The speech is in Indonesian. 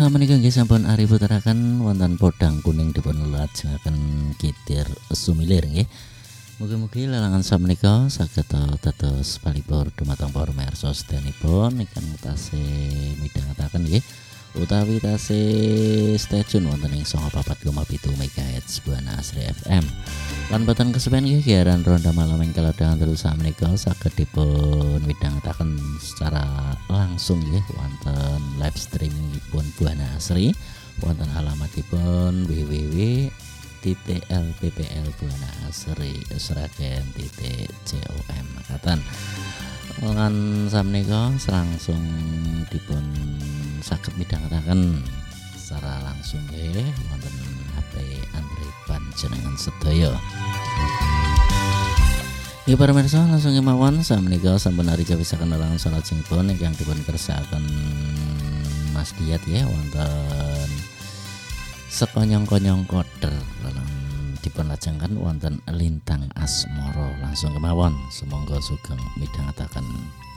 Sameneika nggih sampun ari puteraken wonten podang kuning dipun lajengaken kitir sumilir nggih. Mugi-mugi lelangan sameneika saged dados palipur dumateng para pamirsa sedayanipun ingkang tasih midhangetaken nggih utawi tasih stay tune wonten ing 94,7 MHz Buana Asri FM. Lan boten kesupen nggih giaran ronda malam ing kalodhangan terus sameneika saged dipun midhangetaken secara langsung nggih wonten live streamingipun Buana Asri wonten alamatipun www.lppl.buanaasri.com makatan. Lan sameneika langsung dipun saged midhangetaken secara langsung nggih wonten HP Android panjenengan sedaya. Ya para pemirsa langsung kemawon sameneika sampun ari kawisaken lalangan salajengipun ingkang dipun kersakaken Mas Diat ya wonten sekonyong-konyong koder lan dipun lajengkan wonten Lintang Asmara langsung kemawon sumangga sugeng midhangetaken